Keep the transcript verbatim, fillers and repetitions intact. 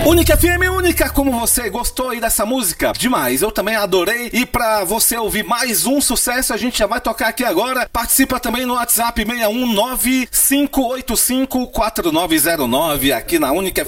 Única F M, única, como você gostou aí dessa música? Demais, eu também adorei. E pra você ouvir mais um sucesso, a gente já vai tocar aqui agora. Participa também no WhatsApp seis um nove cinco oito cinco quatro nove zero nove aqui na Única F M.